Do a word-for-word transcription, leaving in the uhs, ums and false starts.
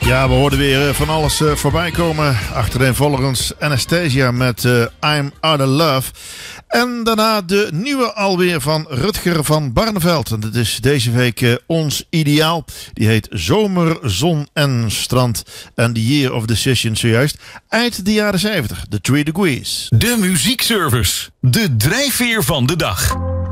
Ja, we hoorden weer van alles uh, voorbij komen. Achtereenvolgens Anastasia met uh, I'm Out of Love. En daarna de nieuwe alweer van Rutger van Barneveld. En dat is deze week uh, ons ideaal. Die heet Zomer, Zon en Strand. En The Year of the Session zojuist. Uit de jaren zeventig. The Three Degrees. De muziekservice. De drijfveer van de dag.